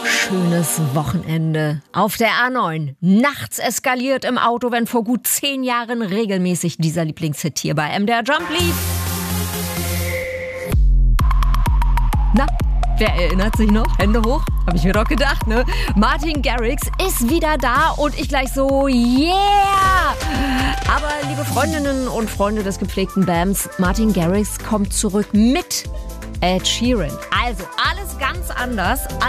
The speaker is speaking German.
Schönes Wochenende. Auf der A9. Nachts eskaliert im Auto, wenn vor gut 10 Jahren regelmäßig dieser Lieblingshit hier bei MDR Jump lief. Na, wer erinnert sich noch? Hände hoch? Hab ich mir doch gedacht, ne? Martin Garrix ist wieder da und ich gleich so, yeah! Aber liebe Freundinnen und Freunde des gepflegten Bams, Martin Garrix kommt zurück mit Ed Sheeran. Also alles ganz anders.